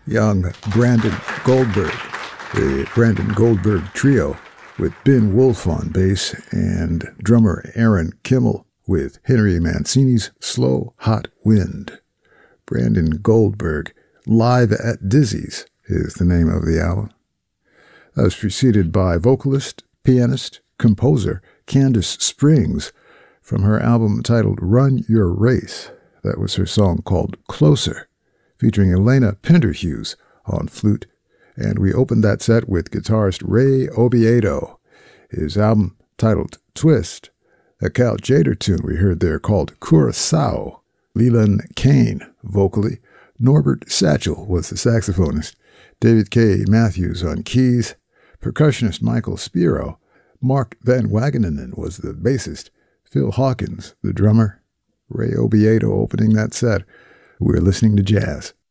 young Brandon Goldberg, the Brandon Goldberg Trio, with Ben Wolf on bass and drummer Aaron Kimmel with Henry Mancini's Slow Hot Wind. Brandon Goldberg, Live at Dizzy's is the name of the album. That was preceded by vocalist, pianist, composer Candace Springs from her album titled Run Your Race. That was her song called Closer, featuring Elena Pinderhughes on flute. And we opened that set with guitarist Ray Obiedo, his album titled Twist. A Cal Tjader tune we heard there called Curacao. Leland Kane, vocally. Norbert Satchel was the saxophonist. David K. Matthews on keys. Percussionist Michael Spiro. Mark Van Wageningen was the bassist. Phil Hawkins, the drummer. Ray Obiedo opening that set. We're listening to jazz.